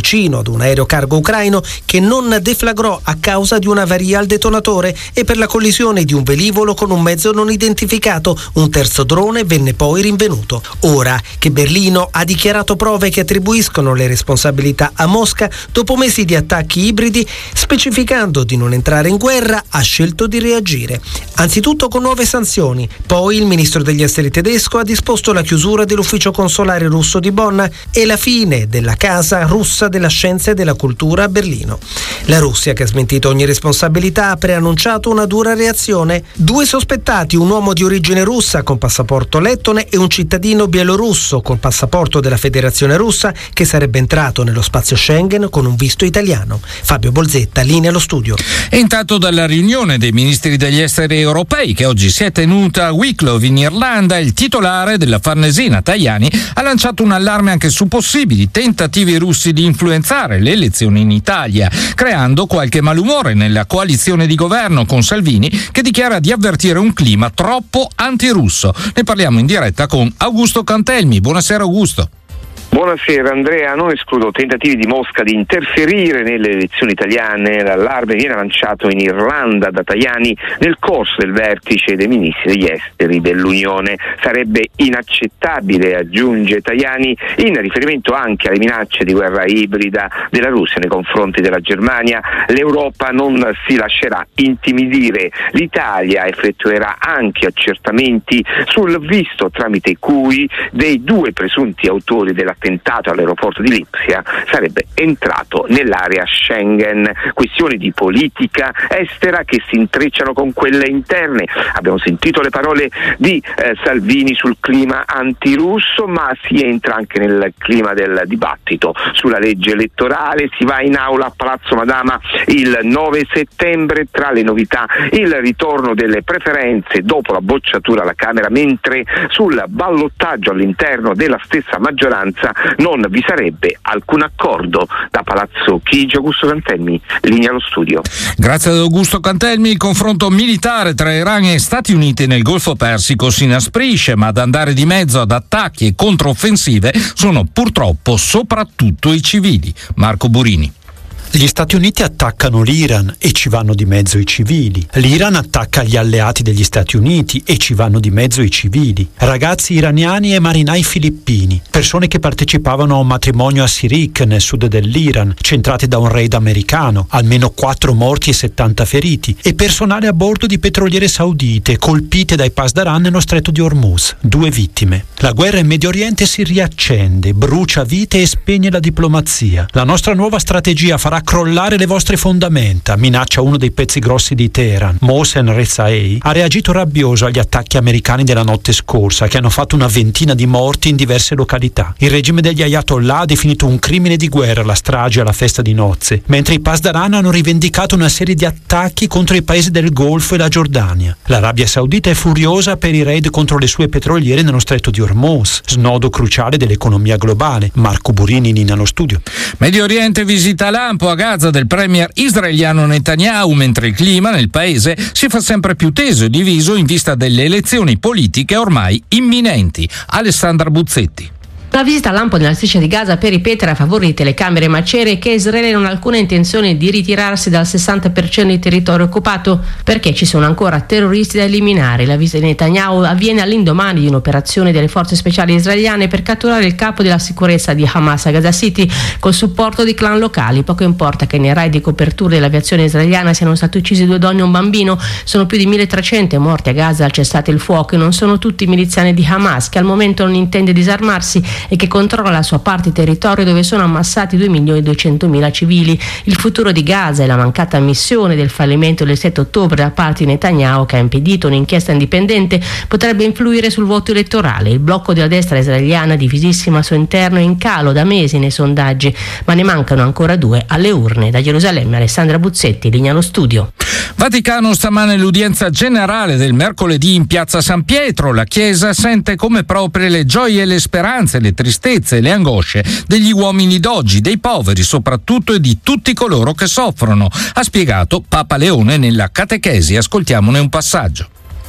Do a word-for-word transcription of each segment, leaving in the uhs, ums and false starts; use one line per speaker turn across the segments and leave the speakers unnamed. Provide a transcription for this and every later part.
vicino ad un aereo cargo ucraino che non deflagrò a causa di una avaria al detonatore e per la collisione di un velivolo con un mezzo non identificato. Un terzo drone venne poi rinvenuto. Ora che Berlino ha dichiarato prove che attribuiscono le responsabilità a Mosca, dopo mesi di attacchi ibridi, specificando di non entrare in guerra, ha scelto di reagire. Anzitutto con nuove sanzioni. Poi il ministro degli esteri tedesco ha disposto la chiusura dell'ufficio consolare russo di Bonn e la fine della Casa russa della scienza e della cultura a Berlino. La Russia, che ha smentito ogni responsabilità, ha preannunciato una dura reazione. Due sospettati, un uomo di origine russa con passaporto lettone e un cittadino bielorusso con passaporto della Federazione Russa, che sarebbe entrato nello spazio Schengen con un visto italiano. Fabio Bolzetta, linea allo studio.
E intanto dalla riunione dei ministri degli esteri europei che oggi si è tenuta a Wicklow in Irlanda, il titolare della Farnesina Tajani ha lanciato un allarme anche su possibili tentativi russi di influenzare le elezioni in Italia, creando qualche malumore nella coalizione di governo con Salvini, che dichiara di avvertire un clima troppo antirusso. Ne parliamo in diretta con Augusto Cantelmi. Buonasera Augusto.
Buonasera Andrea, non escludo tentativi di Mosca di interferire nelle elezioni italiane. L'allarme viene lanciato in Irlanda da Tajani nel corso del vertice dei ministri degli esteri dell'Unione. Sarebbe inaccettabile, aggiunge Tajani, in riferimento anche alle minacce di guerra ibrida della Russia nei confronti della Germania. L'Europa non si lascerà intimidire. L'Italia effettuerà anche accertamenti sul visto tramite cui dei due presunti autori della attentato all'aeroporto di Lipsia sarebbe entrato nell'area Schengen. Questioni di politica estera che si intrecciano con quelle interne. Abbiamo sentito le parole di eh, Salvini sul clima antirusso, ma si entra anche nel clima del dibattito sulla legge elettorale. Si va in aula a Palazzo Madama il nove settembre. Tra le novità il ritorno delle preferenze dopo la bocciatura alla Camera, mentre sul ballottaggio all'interno della stessa maggioranza non vi sarebbe alcun accordo. Da Palazzo Chigi, Augusto Cantelmi, linea allo studio.
Grazie ad Augusto Cantelmi. Il confronto militare tra Iran e Stati Uniti nel Golfo Persico si inasprisce, ma ad andare di mezzo ad attacchi e controffensive sono purtroppo soprattutto i civili. Marco Burini.
Gli Stati Uniti attaccano l'Iran e ci vanno di mezzo i civili. L'Iran attacca gli alleati degli Stati Uniti e ci vanno di mezzo i civili. Ragazzi iraniani e marinai filippini, persone che partecipavano a un matrimonio a Sirik nel sud dell'Iran, centrati da un raid americano, almeno quattro morti e settanta feriti, e personale a bordo di petroliere saudite colpite dai Pasdaran nello stretto di Hormuz, due vittime. La guerra in Medio Oriente si riaccende, brucia vite e spegne la diplomazia. La nostra nuova strategia farà crollare le vostre fondamenta, minaccia uno dei pezzi grossi di Teheran. Mohsen Rezaei ha reagito rabbioso agli attacchi americani della notte scorsa, che hanno fatto una ventina di morti in diverse località. Il regime degli Ayatollah ha definito un crimine di guerra la strage alla festa di nozze, mentre i Pasdaran hanno rivendicato una serie di attacchi contro i paesi del Golfo e la Giordania. L'Arabia Saudita è furiosa per i raid contro le sue petroliere nello stretto di Hormuz, snodo cruciale dell'economia globale. Marco Burini, in allo studio.
Medio Oriente visita lampo a Gaza del premier israeliano Netanyahu, mentre il clima nel paese si fa sempre più teso e diviso in vista delle elezioni politiche ormai imminenti. Alessandra Buzzetti.
La visita a lampo nella striscia di Gaza per ripetere a favore di telecamere macerie che Israele non ha alcuna intenzione di ritirarsi dal sessanta per cento di territorio occupato, perché ci sono ancora terroristi da eliminare. La visita di Netanyahu avviene all'indomani di un'operazione delle forze speciali israeliane per catturare il capo della sicurezza di Hamas a Gaza City col supporto di clan locali. Poco importa che nei raid di copertura dell'aviazione israeliana siano stati uccisi due donne e un bambino. Sono più di milletrecento morti a Gaza al cessate il fuoco, e non sono tutti miliziani di Hamas, che al momento non intende disarmarsi e che controlla la sua parte di territorio, dove sono ammassati due milioni duecentomila civili. Il futuro di Gaza e la mancata ammissione del fallimento del sette ottobre da parte di Netanyahu, che ha impedito un'inchiesta indipendente, potrebbe influire sul voto elettorale. Il blocco della destra israeliana, divisissima al suo interno, è in calo da mesi nei sondaggi, ma ne mancano ancora due alle urne. Da Gerusalemme, Alessandra Buzzetti, linea allo studio.
Vaticano stamane l'udienza generale del mercoledì in piazza San Pietro. La Chiesa sente come proprie le gioie e le speranze, le tristezze e le angosce degli uomini d'oggi, dei poveri soprattutto, e di tutti coloro che soffrono, ha spiegato Papa Leone nella catechesi. Ascoltiamone un passaggio.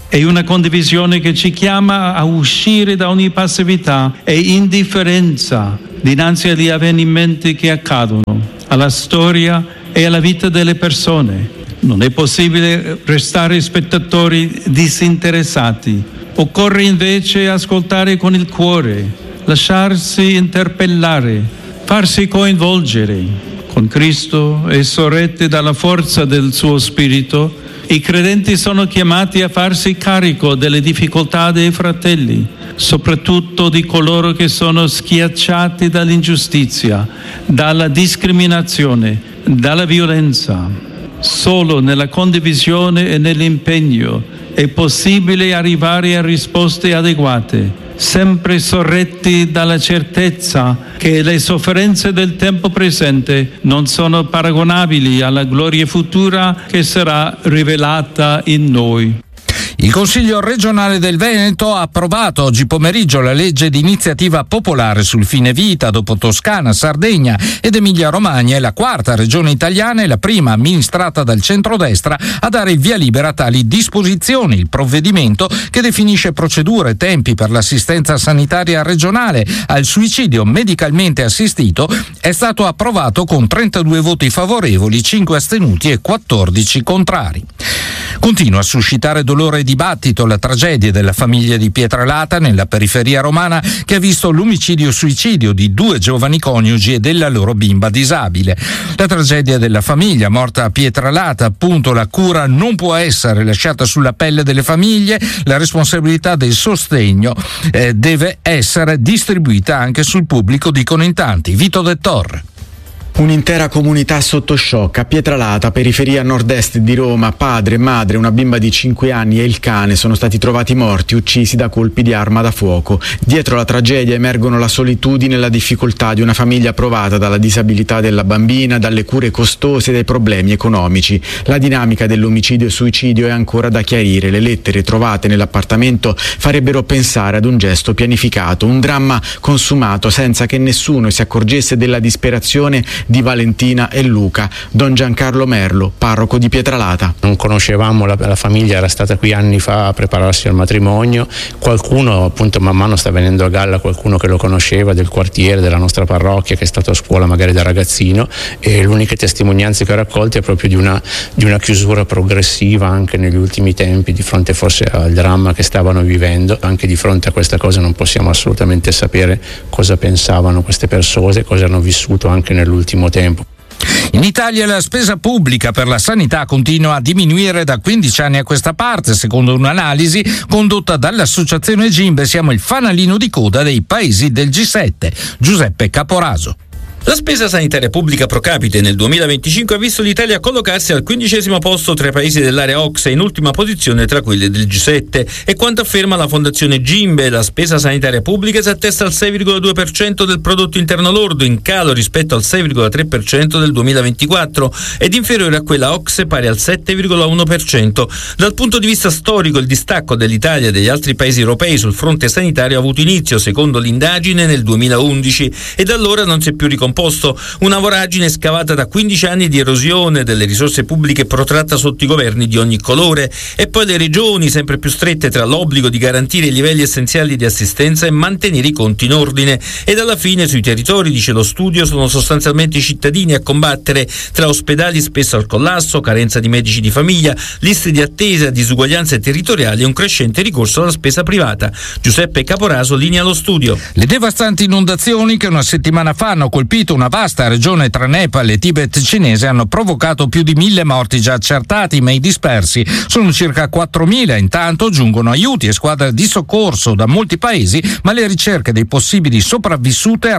È una condivisione che ci chiama a uscire da ogni passività e indifferenza dinanzi agli avvenimenti che accadono, alla storia e alla vita delle persone. Non è possibile restare spettatori disinteressati. Occorre invece ascoltare con il cuore, lasciarsi interpellare, farsi coinvolgere. Con Cristo e sorretti dalla forza del suo Spirito, i credenti sono chiamati a farsi carico delle difficoltà dei fratelli, soprattutto di coloro che sono schiacciati dall'ingiustizia, dalla discriminazione, dalla violenza. Solo nella condivisione e nell'impegno è possibile arrivare a risposte adeguate, sempre sorretti dalla certezza che le sofferenze del tempo presente non sono paragonabili alla gloria futura che sarà rivelata in noi.
Il Consiglio regionale del Veneto ha approvato oggi pomeriggio la legge di iniziativa popolare sul fine vita. Dopo Toscana, Sardegna ed Emilia-Romagna è la quarta regione italiana e la prima amministrata dal centrodestra a dare il via libera a tali disposizioni. Il provvedimento, che definisce procedure e tempi per l'assistenza sanitaria regionale al suicidio medicalmente assistito, è stato approvato con trentadue voti favorevoli, cinque astenuti e quattordici contrari. Continua a suscitare dolore e dibattito la tragedia della famiglia di Pietralata nella periferia romana, che ha visto l'omicidio-suicidio di due giovani coniugi e della loro bimba disabile. La tragedia della famiglia morta a Pietralata, appunto, la cura non può essere lasciata sulla pelle delle famiglie, la responsabilità del sostegno eh, deve essere distribuita anche sul pubblico, dicono in tanti. Vito De Torre.
Un'intera comunità sotto shock. A Pietralata, periferia nord-est di Roma, padre, madre, una bimba di cinque anni e il cane sono stati trovati morti, uccisi da colpi di arma da fuoco. Dietro la tragedia emergono la solitudine e la difficoltà di una famiglia provata dalla disabilità della bambina, dalle cure costose e dai problemi economici. La dinamica dell'omicidio e suicidio è ancora da chiarire. Le lettere trovate nell'appartamento farebbero pensare ad un gesto pianificato, un dramma consumato senza che nessuno si accorgesse della disperazione di Valentina e Luca. Don Giancarlo Merlo, parroco di Pietralata.
Non conoscevamo la, la famiglia, era stata qui anni fa a prepararsi al matrimonio. Qualcuno, appunto, man mano sta venendo a galla qualcuno che lo conosceva, del quartiere, della nostra parrocchia, che è stato a scuola magari da ragazzino, e le uniche testimonianze che ho raccolto è proprio di una, di una chiusura progressiva anche negli ultimi tempi, di fronte forse al dramma che stavano vivendo. Anche di fronte a questa cosa non possiamo assolutamente sapere cosa pensavano queste persone, cosa hanno vissuto anche nell'ultimo tempo.
In Italia la spesa pubblica per la sanità continua a diminuire da quindici anni a questa parte. Secondo un'analisi condotta dall'associazione Gimbe, siamo il fanalino di coda dei paesi del G sette. Giuseppe Caporaso.
La spesa sanitaria pubblica pro capite nel duemilaventicinque ha visto l'Italia collocarsi al quindicesimo posto tra i paesi dell'area O C S E, in ultima posizione tra quelle del G sette. E quanto afferma la fondazione Gimbe, la spesa sanitaria pubblica si attesta al sei virgola due per cento del prodotto interno lordo, in calo rispetto al sei virgola tre per cento del duemilaventiquattro ed inferiore a quella O C S E pari al sette virgola uno per cento. Dal punto di vista storico, il distacco dell'Italia e degli altri paesi europei sul fronte sanitario ha avuto inizio, secondo l'indagine, nel duemilaundici e da allora non si è più ricomposto. Una voragine scavata da quindici anni di erosione delle risorse pubbliche protratta sotto i governi di ogni colore, e poi le regioni sempre più strette tra l'obbligo di garantire i livelli essenziali di assistenza e mantenere i conti in ordine. Ed alla fine sui territori, dice lo studio, sono sostanzialmente i cittadini a combattere, tra ospedali spesso al collasso, carenza di medici di famiglia, liste di attesa, disuguaglianze territoriali e un crescente ricorso alla spesa privata. Giuseppe Caporaso, linea allo studio.
Le devastanti inondazioni che una settimana fa hanno colpito una vasta regione tra Nepal e Tibet cinese hanno provocato più di mille morti già accertati, ma i dispersi sono circa quattromila. Intanto giungono aiuti e squadre di soccorso da molti paesi, ma le ricerche dei possibili sopravvissuti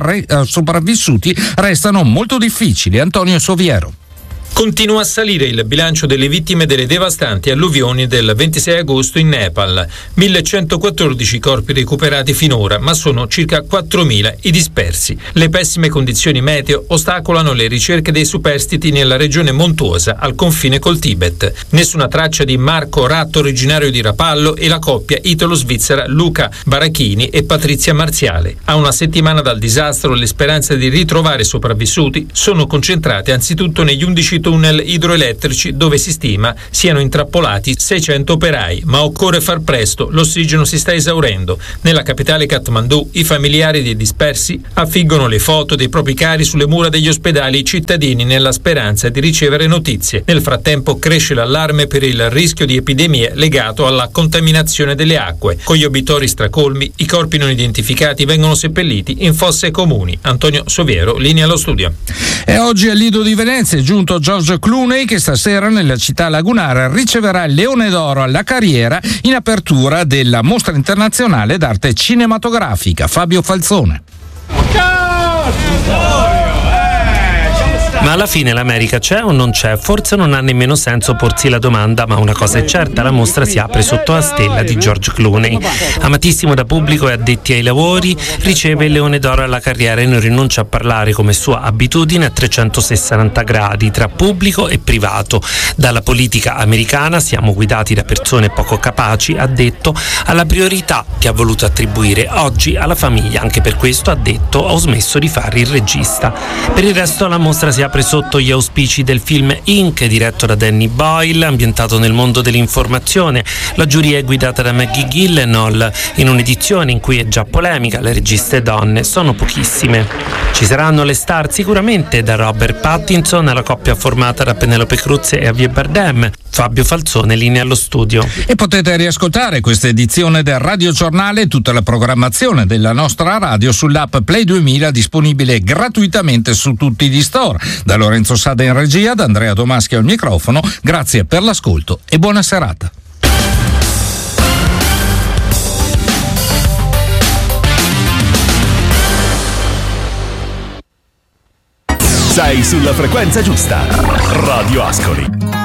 restano molto difficili. Antonio Soviero.
Continua a salire il bilancio delle vittime delle devastanti alluvioni del ventisei agosto in Nepal. millecentoquattordici corpi recuperati finora, ma sono circa quattromila i dispersi. Le pessime condizioni meteo ostacolano le ricerche dei superstiti nella regione montuosa al confine col Tibet. Nessuna traccia di Marco Ratto, originario di Rapallo, e la coppia italo-svizzera Luca Barachini e Patrizia Marziale. A una settimana dal disastro, le speranze di ritrovare sopravvissuti sono concentrate anzitutto negli undici tunnel idroelettrici dove si stima siano intrappolati seicento operai, ma occorre far presto, l'ossigeno si sta esaurendo. Nella capitale Kathmandu i familiari dei dispersi affiggono le foto dei propri cari sulle mura degli ospedali cittadini nella speranza di ricevere notizie. Nel frattempo cresce l'allarme per il rischio di epidemie legato alla contaminazione delle acque. Con gli obitori stracolmi, i corpi non identificati vengono seppelliti in fosse comuni. Antonio Soviero, linea allo studio.
E oggi al Lido di Venezia è giunto George Clooney, che stasera nella città lagunare riceverà il Leone d'Oro alla carriera in apertura della Mostra Internazionale d'Arte Cinematografica. Fabio Falzone.
Ma alla fine l'America c'è o non c'è? Forse non ha nemmeno senso porsi la domanda, ma una cosa è certa, la mostra si apre sotto la stella di George Clooney. Amatissimo da pubblico e addetti ai lavori, riceve il Leone d'Oro alla carriera e non rinuncia a parlare, come sua abitudine, a trecentosessanta gradi tra pubblico e privato. Dalla politica americana siamo guidati da persone poco capaci, ha detto, alla priorità che ha voluto attribuire oggi alla famiglia. Anche per questo, ha detto, ho smesso di fare il regista. Per il resto la mostra si apre sotto gli auspici del film Ink, diretto da Danny Boyle, ambientato nel mondo dell'informazione. La giuria è guidata da Maggie Gyllenhaal, in un'edizione in cui è già polemica, le registe donne sono pochissime. Ci saranno le star sicuramente, da Robert Pattinson alla coppia formata da Penelope Cruz e Javier Bardem. Fabio Falzone, linea allo studio.
E potete riascoltare questa edizione del Radio Giornale e tutta la programmazione della nostra radio sull'app Play duemila, disponibile gratuitamente su tutti gli store. Da Lorenzo Sada in regia, da Andrea Tomaschi al microfono, grazie per l'ascolto e buona serata.
Sei sulla frequenza giusta. Radio Ascoli.